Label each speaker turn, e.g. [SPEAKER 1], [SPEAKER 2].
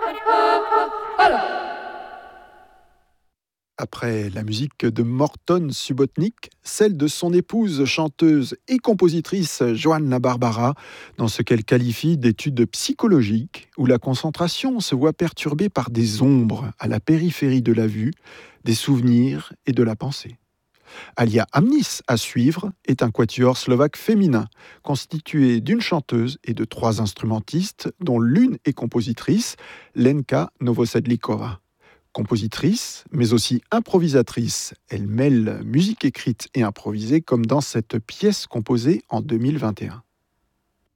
[SPEAKER 1] Après la musique de Morton Subotnick, celle de son épouse, chanteuse et compositrice Joanna Barbara, dans ce qu'elle qualifie d'études psychologiques, où la concentration se voit perturbée par des ombres à la périphérie de la vue, des souvenirs et de la pensée. Alia Amnis, à suivre, est un quatuor slovaque féminin, constitué d'une chanteuse et de 3 instrumentistes, dont l'une est compositrice, Lenka Novosedlikova. Compositrice, mais aussi improvisatrice, elle mêle musique écrite et improvisée comme dans cette pièce composée en 2021.